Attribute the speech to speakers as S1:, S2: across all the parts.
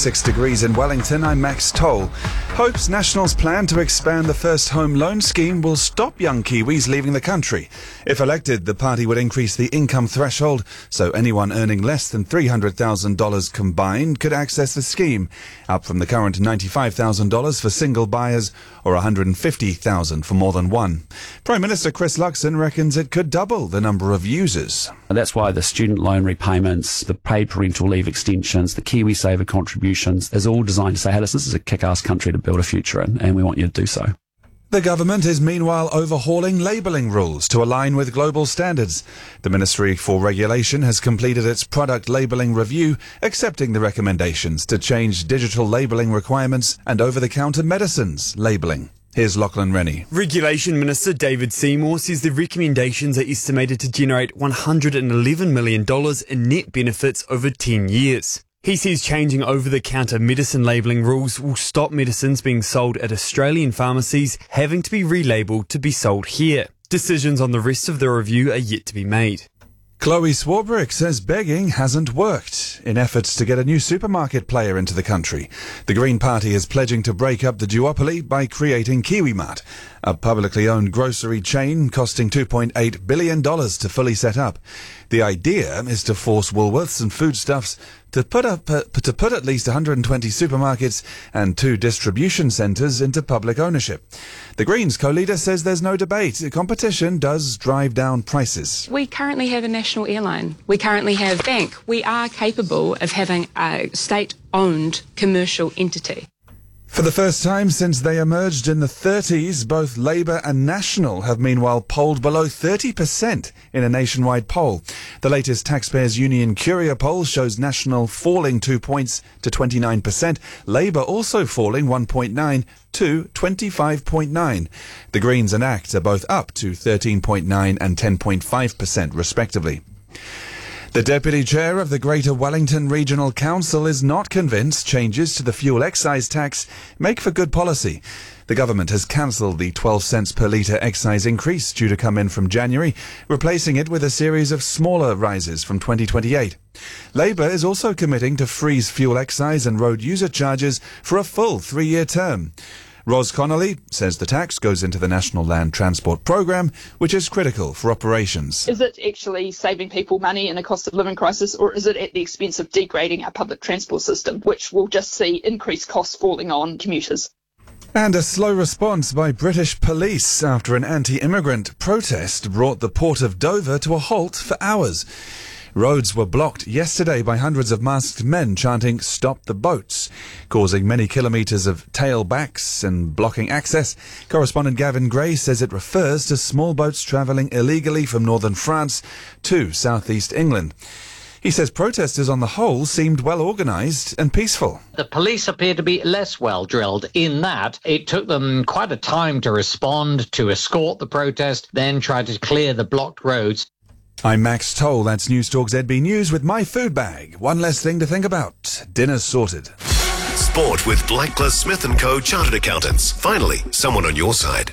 S1: 6 degrees in Wellington. I'm Max Toll. Hope's National's plan to expand the first home loan scheme will stop young Kiwis leaving the country. If elected, the party would increase the income threshold so anyone earning less than $300,000 combined could access the scheme, up from the current $95,000 for single buyers or $150,000 for more than one. Prime Minister Chris Luxon reckons it could double the number of users.
S2: And that's why the student loan repayments, the paid parental leave extensions, the KiwiSaver contributions is all designed to say, hey, this is a kick-ass country to build a future in, and we want you to do so.
S1: The government is meanwhile overhauling labelling rules to align with global standards. The Ministry for Regulation has completed its product labelling review, accepting the recommendations to change digital labelling requirements and over-the-counter medicines labelling. Here's Lachlan Rennie.
S3: Regulation Minister David Seymour says the recommendations are estimated to generate $111 million in net benefits over 10 years. He says changing over-the-counter medicine labelling rules will stop medicines being sold at Australian pharmacies having to be relabelled to be sold here. Decisions on the rest of the review are yet to be made.
S1: Chloe Swarbrick says begging hasn't worked in efforts to get a new supermarket player into the country. The Green Party is pledging to break up the duopoly by creating KiwiMart, a publicly owned grocery chain costing $2.8 billion to fully set up. The idea is to force Woolworths and Foodstuffs to put at least 120 supermarkets and 2 distribution centres into public ownership. The Greens co-leader says there's no debate. Competition does drive down prices.
S4: We currently have a national airline. We currently have a bank. We are capable of having a state-owned commercial entity.
S1: For the first time since they emerged in the 30s, both Labour and National have meanwhile polled below 30% in a nationwide poll. The latest Taxpayers Union Curia poll shows National falling 2 points to 29%, Labour also falling 1.9 to 25.9. The Greens and ACT are both up to 13.9 and 10.5% respectively. The Deputy Chair of the Greater Wellington Regional Council is not convinced changes to the fuel excise tax make for good policy. The government has cancelled the 12 cents per litre excise increase due to come in from January, replacing it with a series of smaller rises from 2028. Labour is also committing to freeze fuel excise and road user charges for a full 3-year term. Ros Connolly says the tax goes into the National Land Transport Programme, which is critical for operations.
S5: Is it actually saving people money in a cost of living crisis, or is it at the expense of degrading our public transport system, which will just see increased costs falling on commuters?
S1: And a slow response by British police after an anti-immigrant protest brought the port of Dover to a halt for hours. Roads were blocked yesterday by hundreds of masked men chanting "Stop the boats," causing many kilometres of tailbacks and blocking access. Correspondent Gavin Gray says it refers to small boats travelling illegally from northern France to southeast England. He says protesters on the whole seemed well organised and peaceful.
S6: The police appear to be less well drilled in that it took them quite a time to respond, to escort the protest, then try to clear the blocked roads.
S1: I'm Max Toll. That's News Talk ZB News with my food bag. One less thing to think about. Dinner's sorted.
S7: Sport with Blackler Smith & Co. Chartered Accountants. Finally, someone on your side.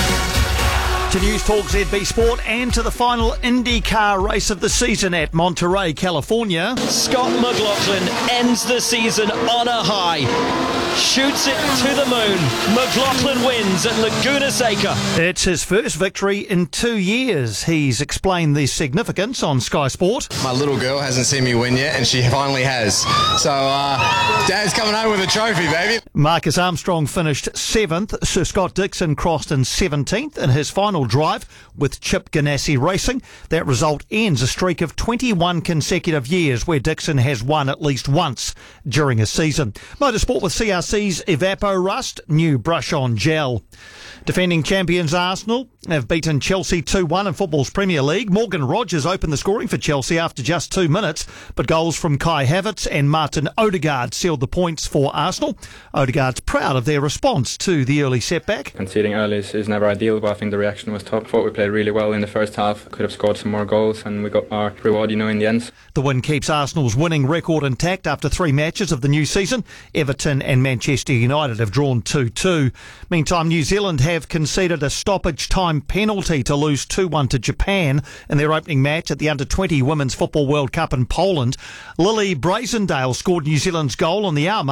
S8: To News Talk ZB Sport and to the final IndyCar race of the season at Monterey, California.
S9: Scott McLaughlin ends the season on a high. Shoots it to the moon. McLaughlin wins at Laguna Seca.
S8: It's his first victory in 2 years. He's explained the significance on Sky Sport.
S10: My little girl hasn't seen me win yet, and she finally has. So, Dad's coming home with a trophy, baby.
S8: Marcus Armstrong finished 7th. Sir Scott Dixon crossed in 17th in his final drive with Chip Ganassi Racing. That result ends a streak of 21 consecutive years where Dixon has won at least once during a season. Motorsport with CRC's Evapo Rust, new brush-on gel. Defending champions Arsenal have beaten Chelsea 2-1 in football's Premier League. Morgan Rogers opened the scoring for Chelsea after just 2 minutes, but goals from Kai Havertz and Martin Odegaard sealed the points for Arsenal. Odegaard's proud of their response to the early setback.
S11: Conceding early is never ideal, but I think the reaction was top. Thought we played really well in the first half. Could have scored some more goals, and we got our reward, in the end.
S8: The win keeps Arsenal's winning record intact after 3 matches of the new season. Everton and Manchester United have drawn 2-2. Meantime, New Zealand have conceded a stoppage time penalty to lose 2-1 to Japan in their opening match at the Under-20 Women's Football World Cup in Poland. Lily Brazendale scored New Zealand's goal on the hour mark.